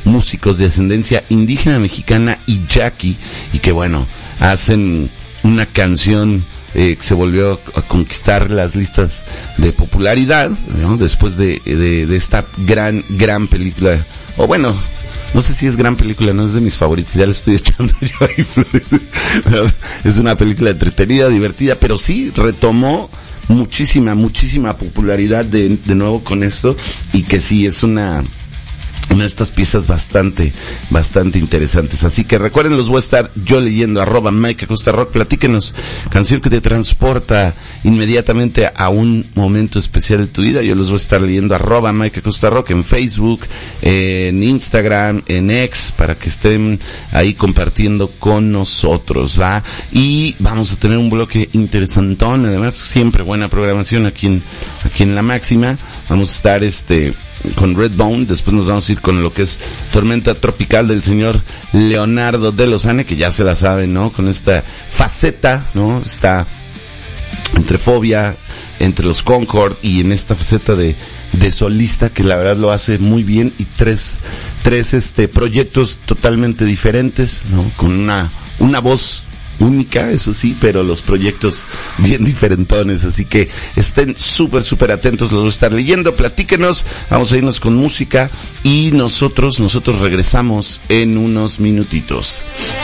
músicos de ascendencia indígena, mexicana y yaqui, y que bueno, hacen una canción que se volvió a conquistar las listas de popularidad, ¿no? Después de esta gran película, o bueno, no sé si es gran película, no es de mis favoritos, ya le estoy echando yo ahí flores. Es una película entretenida, divertida, pero sí retomó muchísima popularidad de nuevo con esto, y que sí es una de estas piezas bastante interesantes. Así que recuerden, los voy a estar yo leyendo, @Mike Acosta Rock. Platíquenos, canción que te transporta inmediatamente a un momento especial de tu vida. Yo los voy a estar leyendo, @Mike Acosta Rock en Facebook, en Instagram, en X, para que estén ahí compartiendo con nosotros, ¿va? Y vamos a tener un bloque interesantón, además siempre buena programación aquí en La Máxima. Vamos a estar con Redbone, después nos vamos a ir con lo que es Tormenta Tropical del señor Leonardo de Lozane, que ya se la saben, ¿no? Con esta faceta, ¿no? Está entre Fobia, entre los Concord, y en esta faceta de solista, que la verdad lo hace muy bien, y tres proyectos totalmente diferentes, ¿no? Con una voz única, eso sí, pero los proyectos bien diferentones, así que estén súper atentos, los voy a estar leyendo. Platíquenos, vamos a irnos con música y nosotros regresamos en unos minutitos.